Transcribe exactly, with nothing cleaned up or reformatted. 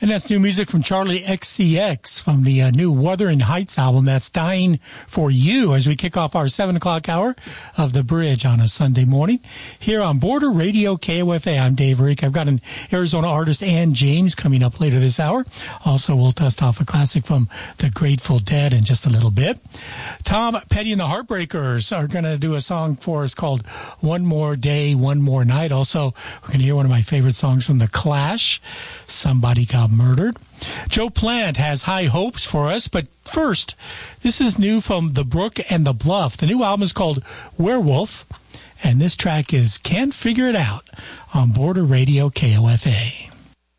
And that's new music from Charlie X C X from the uh, new Wuthering Heights album. That's Dying for You as we kick off our seven o'clock hour of The Bridge on a Sunday morning here on Border Radio K O F A. I'm Dave Reek. I've got an Arizona artist, Ann James, coming up later this hour. Also, we'll dust off a classic from the Grateful Dead in just a little bit. Tom Petty and the Heartbreakers are going to do a song for us called One More Day, One More Night. Also, we're going to hear one of my favorite songs from The Clash, Somebody Got Murdered. Joe Plant has high hopes for us, but first, this is new from The Brook and the Bluff. The new album is called Werewolf, and this track is Can't Figure It Out on Border Radio K O F A.